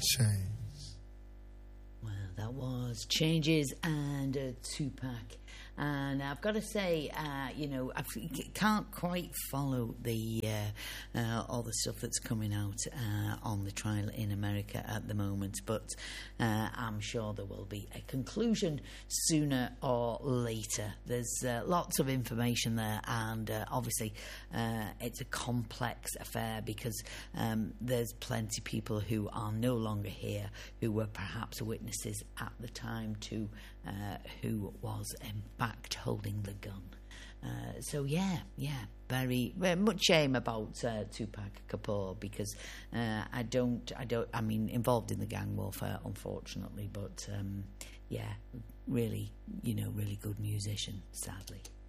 Chains. Well, that was Changes and Tupac. And I've got to say, I can't quite follow all the stuff that's coming out on the trial in America at the moment, but I'm sure there will be a conclusion sooner or later. There's lots of information there, and obviously it's a complex affair because there's plenty of people who are no longer here who were perhaps witnesses at the time to who was in fact holding the gun. So very much shame about Tupac Kapoor because I mean involved in the gang warfare unfortunately, but really good musician, sadly.